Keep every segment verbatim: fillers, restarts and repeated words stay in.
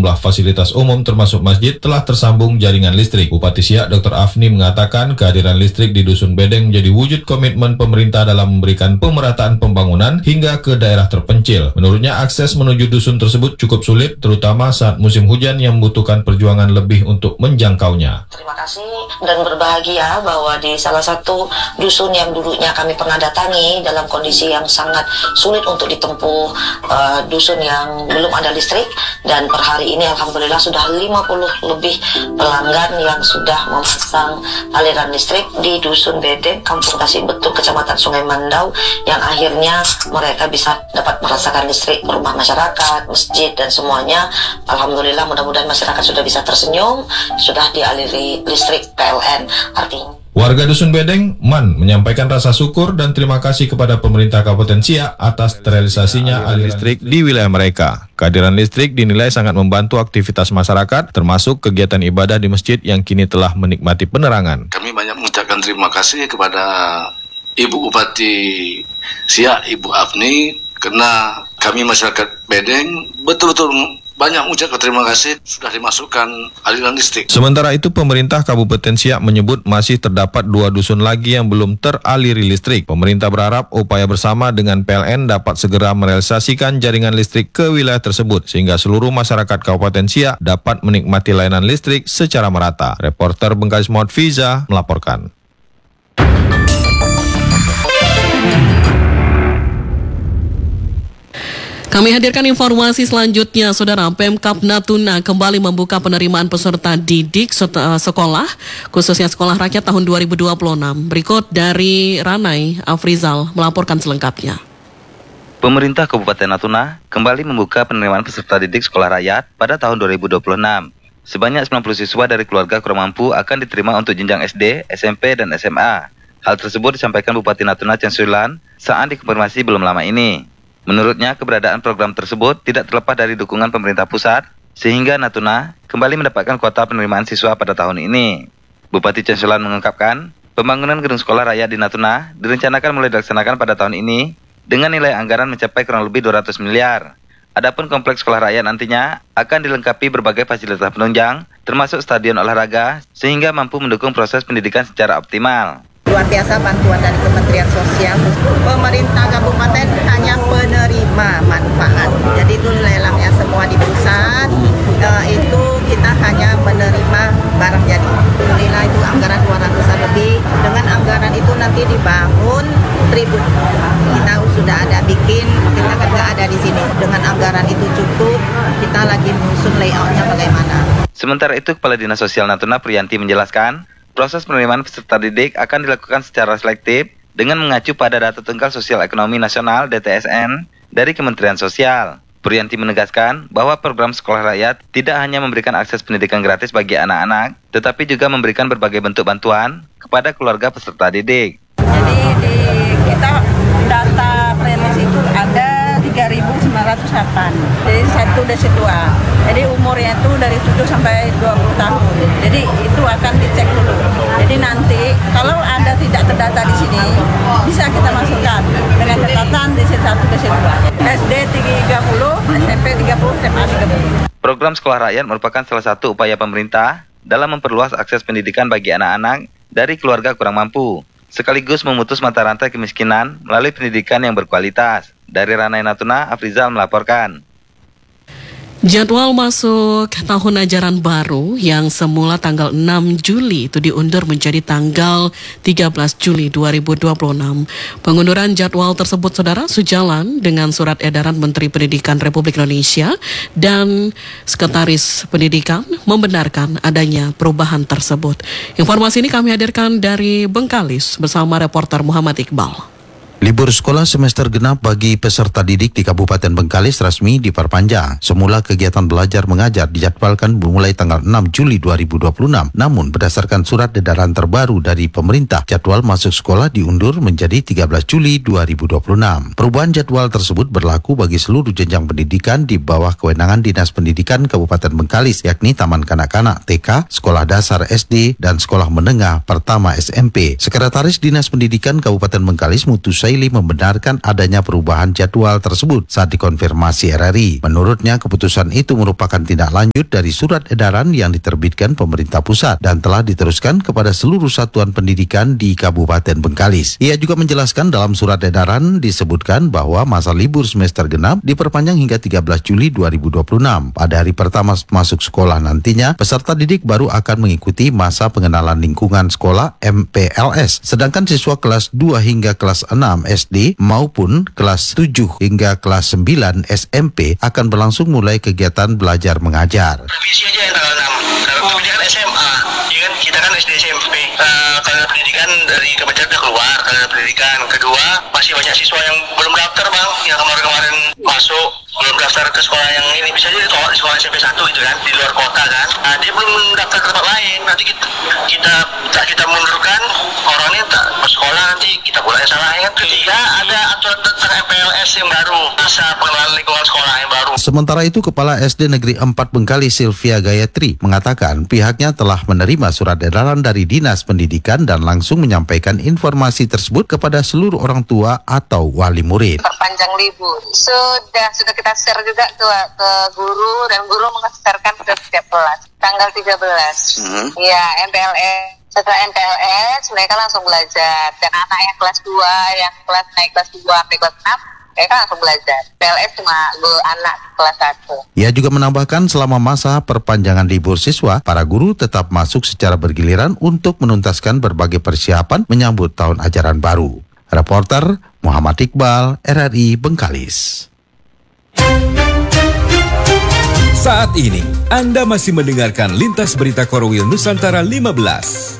sejumlah fasilitas umum termasuk masjid telah tersambung jaringan listrik. Bupati Siak Doktor Afni mengatakan kehadiran listrik di Dusun Bedeng menjadi wujud komitmen pemerintah dalam memberikan pemerataan pembangunan hingga ke daerah terpencil. Menurutnya akses menuju dusun tersebut cukup sulit, terutama saat musim hujan yang membutuhkan perjuangan lebih untuk menjangkaunya. Terima kasih dan berbahagia bahwa di salah satu dusun yang dulunya kami pernah datangi dalam kondisi yang sangat sulit untuk ditempuh, uh, dusun yang belum ada listrik, dan per hari ini alhamdulillah sudah lima puluh lebih pelanggan yang sudah memasang aliran listrik di Dusun Bedeng, Kampung Kasih Betul, Kecamatan Sungai Mandau, yang akhirnya mereka bisa dapat merasakan listrik rumah masyarakat, masjid, dan semuanya. Alhamdulillah, mudah-mudahan masyarakat sudah bisa tersenyum, sudah dialiri listrik P L N artinya. Warga Dusun Bedeng, Man, menyampaikan rasa syukur dan terima kasih kepada pemerintah Kabupaten Siak atas terrealisasinya aliran listrik di wilayah mereka. Kehadiran listrik dinilai sangat membantu aktivitas masyarakat, termasuk kegiatan ibadah di masjid yang kini telah menikmati penerangan. Kami banyak mengucapkan terima kasih kepada Ibu Bupati Siak, Ibu Afni, karena kami masyarakat Bedeng betul-betul banyak mengucapkan terima kasih sudah dimasukkan aliran listrik. Sementara itu, pemerintah Kabupaten Siak menyebut masih terdapat dua dusun lagi yang belum teraliri listrik. Pemerintah berharap upaya bersama dengan P L N dapat segera merealisasikan jaringan listrik ke wilayah tersebut sehingga seluruh masyarakat Kabupaten Siak dapat menikmati layanan listrik secara merata. Reporter Bengkalis Muhammad Fiza melaporkan. Kami hadirkan informasi selanjutnya, Saudara. Pemkab Natuna kembali membuka penerimaan peserta didik sekolah, khususnya sekolah rakyat tahun dua ribu dua puluh enam. Berikut dari Ranai Afrizal melaporkan selengkapnya. Pemerintah Kabupaten Natuna kembali membuka penerimaan peserta didik sekolah rakyat pada tahun dua ribu dua puluh enam. Sebanyak sembilan puluh siswa dari keluarga kurang mampu akan diterima untuk jenjang S D, S M P, dan S M A. Hal tersebut disampaikan Bupati Natuna Chen Suilan saat dikonfirmasi belum lama ini. Menurutnya, keberadaan program tersebut tidak terlepas dari dukungan pemerintah pusat, sehingga Natuna kembali mendapatkan kuota penerimaan siswa pada tahun ini. Bupati Chen Suilan mengungkapkan, pembangunan gedung sekolah rakyat di Natuna direncanakan mulai dilaksanakan pada tahun ini dengan nilai anggaran mencapai kurang lebih dua ratus miliar. Adapun kompleks sekolah rakyat nantinya akan dilengkapi berbagai fasilitas penunjang, termasuk stadion olahraga, sehingga mampu mendukung proses pendidikan secara optimal. Luar biasa bantuan dari Kementerian Sosial. Pemerintah kabupaten hanya penerima manfaat. Jadi itu lelangnya semua di pusat, e, itu kita hanya menerima barang jadi. Alhamdulillah itu anggaran dua ratusan lebih. Dengan anggaran itu nanti dibangun tribun. Kita sudah ada bikin, kita kan nggak ada di sini. Dengan anggaran itu cukup, kita lagi menyusun layoutnya bagaimana. Sementara itu, Kepala Dinas Sosial Natuna Priyanti menjelaskan, proses penerimaan peserta didik akan dilakukan secara selektif dengan mengacu pada data Tunggal Sosial Ekonomi Nasional D T S N dari Kementerian Sosial. Priyanti menegaskan bahwa program sekolah rakyat tidak hanya memberikan akses pendidikan gratis bagi anak-anak, tetapi juga memberikan berbagai bentuk bantuan kepada keluarga peserta didik. Jadi di kita data premis itu ada tiga ribu sembilan ratus delapan. Jadi satu desi dua. Jadi umurnya itu dari tujuh sampai dua puluh tahun. Jadi itu akan dicek dulu. Jadi nanti kalau ada tidak terdata di sini, bisa kita masukkan dengan catatan desi satu desi dua. S D tiga puluh, S M P tiga puluh, S M A tiga puluh. Program sekolah rakyat merupakan salah satu upaya pemerintah dalam memperluas akses pendidikan bagi anak-anak dari keluarga kurang mampu, sekaligus memutus mata rantai kemiskinan melalui pendidikan yang berkualitas. Dari Ranai Natuna, Afrizal melaporkan. Jadwal masuk tahun ajaran baru yang semula tanggal enam Juli itu diundur menjadi tanggal tiga belas Juli dua ribu dua puluh enam. Pengunduran jadwal tersebut, Saudara, sejalan dengan surat edaran Menteri Pendidikan Republik Indonesia dan Sekretaris Pendidikan membenarkan adanya perubahan tersebut. Informasi ini kami hadirkan dari Bengkalis bersama reporter Muhammad Iqbal. Libur sekolah semester genap bagi peserta didik di Kabupaten Bengkalis resmi diperpanjang. Semula kegiatan belajar mengajar dijadwalkan mulai tanggal enam Juli dua ribu dua puluh enam. Namun berdasarkan surat edaran terbaru dari pemerintah, jadwal masuk sekolah diundur menjadi tiga belas Juli dua ribu dua puluh enam. Perubahan jadwal tersebut berlaku bagi seluruh jenjang pendidikan di bawah kewenangan Dinas Pendidikan Kabupaten Bengkalis, yakni Taman Kanak-Kanak T K, Sekolah Dasar S D, dan Sekolah Menengah Pertama S M P. Sekretaris Dinas Pendidikan Kabupaten Bengkalis Mutusai Husaili membenarkan adanya perubahan jadwal tersebut saat dikonfirmasi R R I. Menurutnya, keputusan itu merupakan tindak lanjut dari surat edaran yang diterbitkan pemerintah pusat dan telah diteruskan kepada seluruh satuan pendidikan di Kabupaten Bengkalis. Ia juga menjelaskan dalam surat edaran disebutkan bahwa masa libur semester genap diperpanjang hingga tiga belas Juli dua ribu dua puluh enam. Pada hari pertama masuk sekolah nantinya, peserta didik baru akan mengikuti masa pengenalan lingkungan sekolah M P L S. Sedangkan siswa kelas dua hingga kelas enam S D maupun kelas tujuh hingga kelas sembilan S M P akan berlangsung mulai kegiatan belajar mengajar. Revisi aja yang tanggal enam. Kalau pendidikan S M A, ya kan kita kan S D S M P. Uh, kalau pendidikan dari Kementerian udah keluar, kalau pendidikan kedua masih banyak siswa yang belum daftar bang, yang kemarin-kemarin masuk belum daftar ke sekolah yang ini, bisa jadi ditolak di sekolah S M P satu gitu kan, di luar kota kan. Nah, dia belum daftar ke tempat lain. Nanti kita kita tak kita mundurkan orangnya tak bersekolah, nanti kita pula yang salah ya. Ketiga, ada aturan tentang M P L S yang baru, masa pengenalan lingkungan sekolah yang baru. Sementara itu, Kepala S D Negeri empat Bengkalis Sylvia Gayatri mengatakan pihaknya telah menerima surat edaran dari Dinas Pendidikan dan langsung menyampaikan informasi tersebut kepada seluruh orang tua atau wali murid. Perpanjang libur sudah sudah kita share juga ke, ke guru, dan guru mengeserkan ke setiap kelas tanggal tiga belas. Mm-hmm. Ya, M P L S. Setelah M P L S mereka langsung belajar, dan anak yang kelas dua, yang kelas naik kelas dua sampai kelas enam mereka langsung belajar. P L S cuma anak kelas satu. Ia juga menambahkan selama masa perpanjangan libur siswa, para guru tetap masuk secara bergiliran untuk menuntaskan berbagai persiapan menyambut tahun ajaran baru. Reporter Muhammad Iqbal, R R I Bengkalis. Saat ini, Anda masih mendengarkan Lintas Berita Korwil Nusantara lima belas.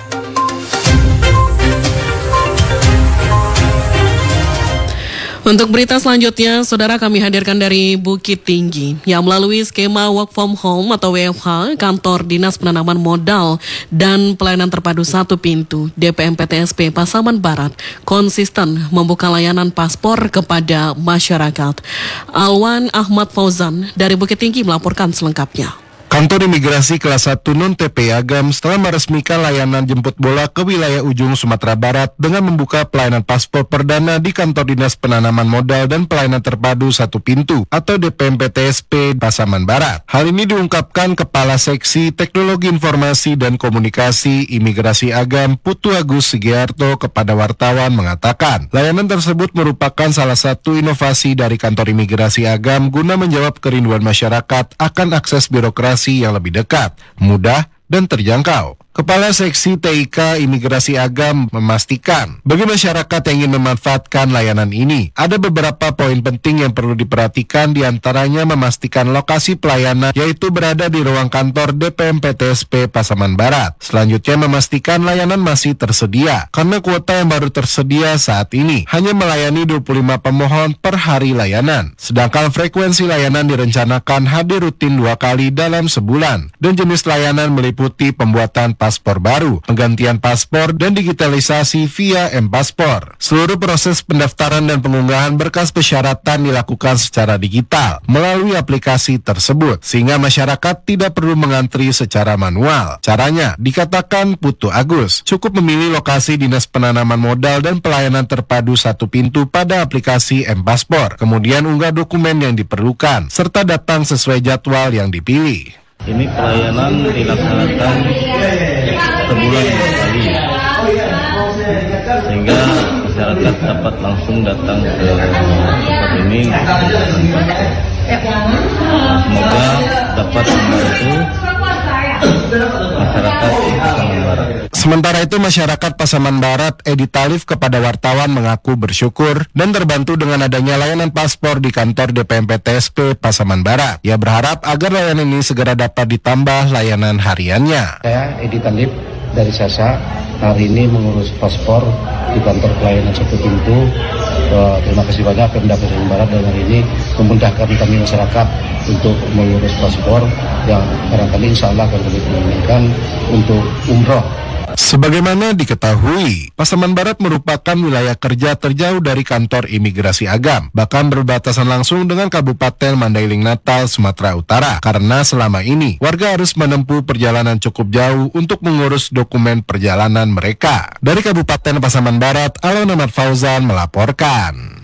Untuk berita selanjutnya, saudara, kami hadirkan dari Bukit Tinggi yang melalui skema work from home atau W F H, kantor Dinas Penanaman Modal dan Pelayanan Terpadu Satu Pintu D P M P T S P Pasaman Barat konsisten membuka layanan paspor kepada masyarakat. Alwan Ahmad Fauzan dari Bukit Tinggi melaporkan selengkapnya. Kantor Imigrasi Kelas satu Non-T P I Agam setelah meresmikan layanan jemput bola ke wilayah ujung Sumatera Barat dengan membuka pelayanan paspor perdana di Kantor Dinas Penanaman Modal dan Pelayanan Terpadu Satu Pintu atau D P M P T S P Pasaman Barat. Hal ini diungkapkan Kepala Seksi Teknologi Informasi dan Komunikasi Imigrasi Agam Putu Agus Sugiarto kepada wartawan mengatakan, layanan tersebut merupakan salah satu inovasi dari Kantor Imigrasi Agam guna menjawab kerinduan masyarakat akan akses birokrasi yang lebih dekat, mudah, dan terjangkau. Kepala Seksi T I K Imigrasi Agam memastikan bagi masyarakat yang ingin memanfaatkan layanan ini, ada beberapa poin penting yang perlu diperhatikan, diantaranya memastikan lokasi pelayanan yaitu berada di ruang kantor D P M P T S P Pasaman Barat. Selanjutnya memastikan layanan masih tersedia, karena kuota yang baru tersedia saat ini hanya melayani dua puluh lima pemohon per hari layanan. Sedangkan frekuensi layanan direncanakan hadir rutin dua kali dalam sebulan, dan jenis layanan meliputi pembuatan paspor baru, penggantian paspor, dan digitalisasi via M-Paspor. Seluruh proses pendaftaran dan pengunggahan berkas persyaratan dilakukan secara digital melalui aplikasi tersebut, sehingga masyarakat tidak perlu mengantri secara manual. Caranya, dikatakan Putu Agus, cukup memilih lokasi Dinas Penanaman Modal dan Pelayanan Terpadu Satu Pintu pada aplikasi M-Paspor, kemudian unggah dokumen yang diperlukan, serta datang sesuai jadwal yang dipilih. Ini pelayanan dilaksanakan sebulan dua kali, sehingga masyarakat dapat langsung datang ke tempat ini. Semoga dapat membantu masyarakat Pasaman Barat. Sementara itu, masyarakat Pasaman Barat Edi Talif kepada wartawan mengaku bersyukur dan terbantu dengan adanya layanan paspor di kantor D P M P T S P Pasaman Barat. Ia berharap agar layanan ini segera dapat ditambah layanan hariannya. Saya Edi Talif dari Sasa, hari ini mengurus paspor di kantor pelayanan Satu Pintu. Uh, terima kasih banyak Pemda Pasaman Barat dan hari ini memudahkan kami masyarakat untuk mengurus paspor yang barangkali insya Allah akan kami gunakan untuk umroh. Sebagaimana diketahui, Pasaman Barat merupakan wilayah kerja terjauh dari kantor imigrasi Agam, bahkan berbatasan langsung dengan Kabupaten Mandailing Natal, Sumatera Utara. Karena selama ini, warga harus menempuh perjalanan cukup jauh untuk mengurus dokumen perjalanan mereka. Dari Kabupaten Pasaman Barat, Alon Ahmad Fauzan melaporkan.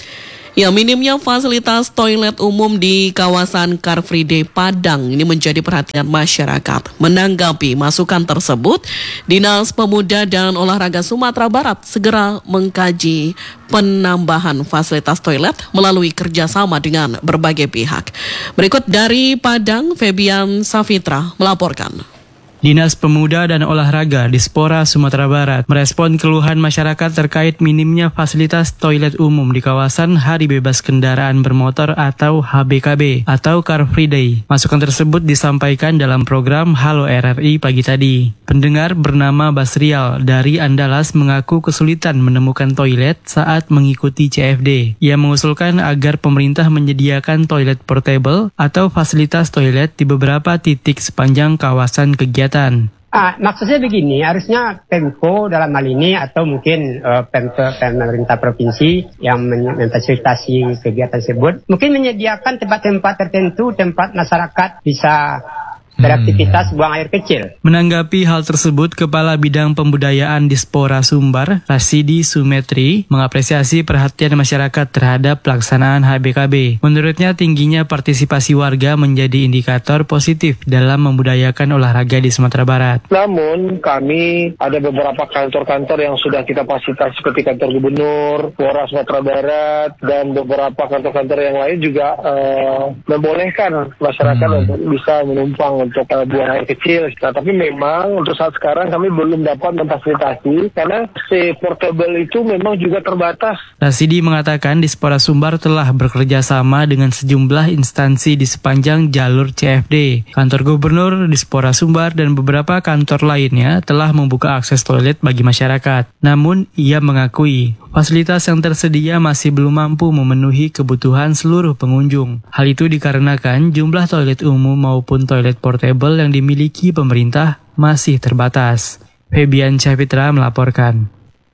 Ya, minimnya fasilitas toilet umum di kawasan Car Free Day Padang ini menjadi perhatian masyarakat. Menanggapi masukan tersebut, Dinas Pemuda dan Olahraga Sumatera Barat segera mengkaji penambahan fasilitas toilet melalui kerjasama dengan berbagai pihak. Berikut dari Padang, Febian Safitra melaporkan. Dinas Pemuda dan Olahraga Dispora Sumatera Barat merespon keluhan masyarakat terkait minimnya fasilitas toilet umum di kawasan Hari Bebas Kendaraan Bermotor atau H B K B atau Car Free Day. Masukan tersebut disampaikan dalam program Halo R R I pagi tadi. Pendengar bernama Basrial dari Andalas mengaku kesulitan menemukan toilet saat mengikuti C F D. Ia mengusulkan agar pemerintah menyediakan toilet portable atau fasilitas toilet di beberapa titik sepanjang kawasan kegiatan. Ah, maksudnya begini, harusnya Pemko dalam hal ini atau mungkin uh, pemerintah provinsi yang memfasilitasi kegiatan tersebut mungkin menyediakan tempat-tempat tertentu, tempat masyarakat bisa beraktivitas buang air kecil. Menanggapi hal tersebut, Kepala Bidang Pembudayaan Dispora Sumbar, Rasidi Sumetri, mengapresiasi perhatian masyarakat terhadap pelaksanaan H B K B. Menurutnya, tingginya partisipasi warga menjadi indikator positif dalam membudayakan olahraga di Sumatera Barat. Namun, kami ada beberapa kantor-kantor yang sudah kita fasilitasi seperti kantor gubernur, Polres Sumatera Barat, dan beberapa kantor-kantor yang lain juga uh, membolehkan masyarakat hmm. untuk bisa menumpang untuk uh, buang air kecil. Nah, tapi memang untuk saat sekarang kami belum dapat memfasilitasi karena si portable itu memang juga terbatas. Rasidi mengatakan Dispora Sumbar telah bekerja sama dengan sejumlah instansi di sepanjang jalur C F D. Kantor Gubernur, Dispora Sumbar, dan beberapa kantor lainnya telah membuka akses toilet bagi masyarakat. Namun, ia mengakui fasilitas yang tersedia masih belum mampu memenuhi kebutuhan seluruh pengunjung. Hal itu dikarenakan jumlah toilet umum maupun toilet portable yang dimiliki pemerintah masih terbatas. Febian Syafitra melaporkan.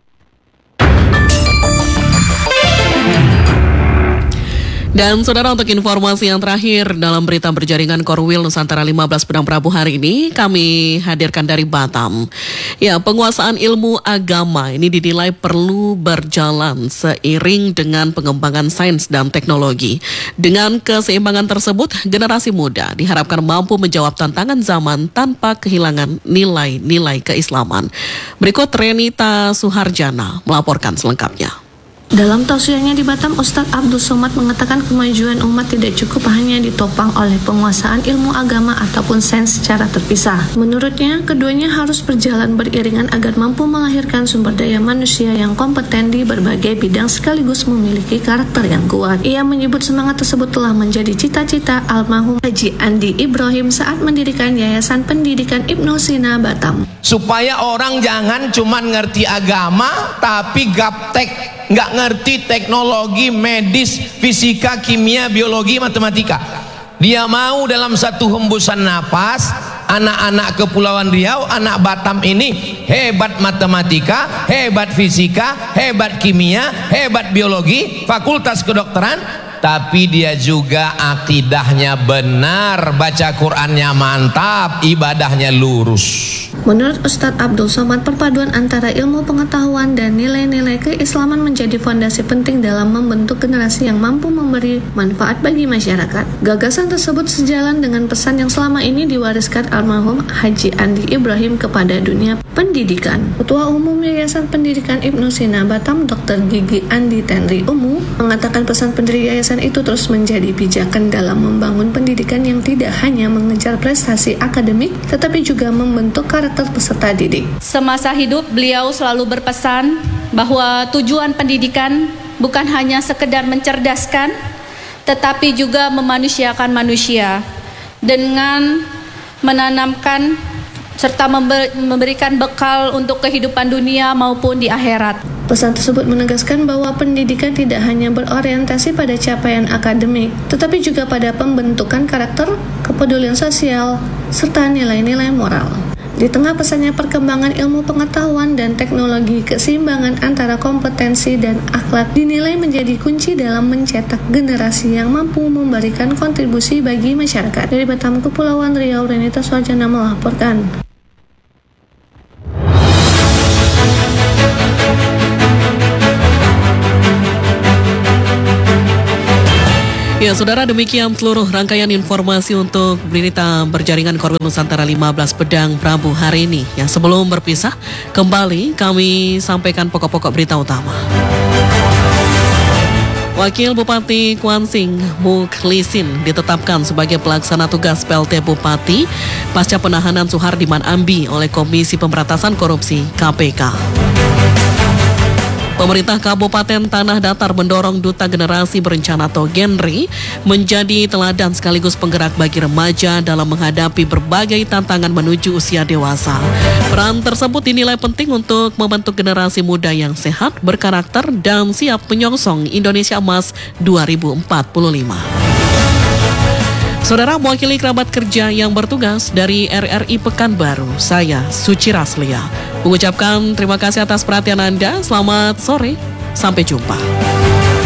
Dan saudara, untuk informasi yang terakhir dalam berita berjaringan Korwil Nusantara lima belas Pedang Prabu hari ini kami hadirkan dari Batam. Ya, penguasaan ilmu agama ini dinilai perlu berjalan seiring dengan pengembangan sains dan teknologi. Dengan keseimbangan tersebut, generasi muda diharapkan mampu menjawab tantangan zaman tanpa kehilangan nilai-nilai keislaman. Berikut Renita Suharjana melaporkan selengkapnya. Dalam tausiahnya di Batam, Ustadz Abdul Somad mengatakan kemajuan umat tidak cukup hanya ditopang oleh penguasaan ilmu agama ataupun sains secara terpisah. Menurutnya, keduanya harus berjalan beriringan agar mampu melahirkan sumber daya manusia yang kompeten di berbagai bidang sekaligus memiliki karakter yang kuat. Ia menyebut semangat tersebut telah menjadi cita-cita almarhum Haji Andi Ibrahim saat mendirikan Yayasan Pendidikan Ibnu Sina Batam. Supaya orang jangan cuma ngerti agama tapi gaptek, nggak ngerti teknologi, medis, fisika, kimia, biologi, matematika. Dia mau dalam satu hembusan napas, anak-anak Kepulauan Riau, anak Batam ini hebat matematika, hebat fisika, hebat kimia, hebat biologi, fakultas kedokteran, tapi dia juga akidahnya benar, baca Qur'annya mantap, ibadahnya lurus. Menurut Ustadz Abdul Somad, perpaduan antara ilmu pengetahuan dan nilai-nilai keislaman menjadi fondasi penting dalam membentuk generasi yang mampu memberi manfaat bagi masyarakat. Gagasan tersebut sejalan dengan pesan yang selama ini diwariskan almarhum Haji Andi Ibrahim kepada dunia pendidikan. Ketua Umum Yayasan Pendidikan Ibnu Sina Batam, Doktor Gigi Andi Tenri Umu, mengatakan pesan pendiri yayasan itu terus menjadi pijakan dalam membangun pendidikan yang tidak hanya mengejar prestasi akademik, tetapi juga membentuk karakter peserta didik. Semasa hidup, beliau selalu berpesan bahwa tujuan pendidikan bukan hanya sekedar mencerdaskan, tetapi juga memanusiakan manusia dengan menanamkan serta memberikan bekal untuk kehidupan dunia maupun di akhirat. Pesan tersebut menegaskan bahwa pendidikan tidak hanya berorientasi pada capaian akademik, tetapi juga pada pembentukan karakter, kepedulian sosial, serta nilai-nilai moral. Di tengah pesatnya perkembangan ilmu pengetahuan dan teknologi, keseimbangan antara kompetensi dan akhlak dinilai menjadi kunci dalam mencetak generasi yang mampu memberikan kontribusi bagi masyarakat. Dari Batam, Kepulauan Riau, Renita Swajana melaporkan. Ya, saudara, demikian seluruh rangkaian informasi untuk berita berjaringan Korwil Nusantara lima belas Pedang Prabu hari ini. Ya, sebelum berpisah, kembali kami sampaikan pokok-pokok berita utama. Wakil Bupati Kuansing, Muklisin, ditetapkan sebagai pelaksana tugas P L T Bupati pasca penahanan Suhardiman Ambi oleh Komisi Pemberantasan Korupsi K P K. Pemerintah Kabupaten Tanah Datar mendorong Duta Generasi Berencana atau Genri menjadi teladan sekaligus penggerak bagi remaja dalam menghadapi berbagai tantangan menuju usia dewasa. Peran tersebut dinilai penting untuk membentuk generasi muda yang sehat, berkarakter, dan siap menyongsong Indonesia Emas dua ribu empat puluh lima. Saudara, mewakili kerabat kerja yang bertugas dari R R I Pekanbaru, saya Suci Raslia mengucapkan terima kasih atas perhatian Anda. Selamat sore, sampai jumpa.